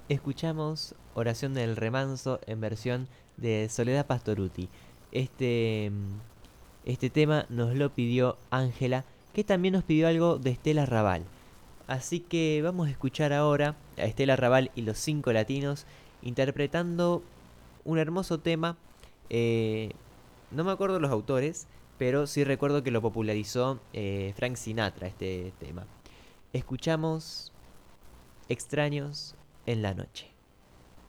Escuchamos Oración del Remanso en versión de Soledad Pastoruti. Este, este tema nos lo pidió Ángela, que también nos pidió algo de Estela Raval. Así que vamos a escuchar ahora a Estela Raval y los Cinco Latinos interpretando un hermoso tema. eh, no me acuerdo los autores, pero sí recuerdo que lo popularizó Frank Sinatra, este tema. Escuchamos Extraños en la noche.